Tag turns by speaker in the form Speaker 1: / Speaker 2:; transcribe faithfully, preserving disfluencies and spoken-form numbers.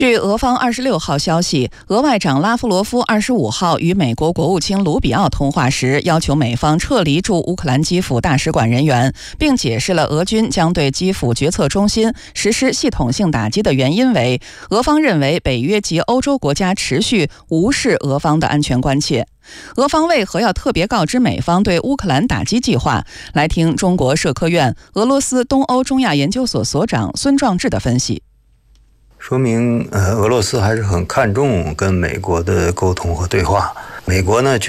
Speaker 1: 据俄方二十六号消息，俄外长拉夫罗夫二十五号与美国国务卿卢比奥通话时，要求美方撤离驻乌克兰基辅大使馆人员，并解释了俄军将对基辅决策中心实施系统性打击的原因为，俄方认为北约及欧洲国家持续无视俄方的安全关切。俄方为何要特别告知美方对乌克兰打击计划？来听中国社科院俄罗斯东欧中亚研究所所长孙壮志的分析。
Speaker 2: 说明呃，俄罗斯还是很看重跟美国的沟通和对话。美国呢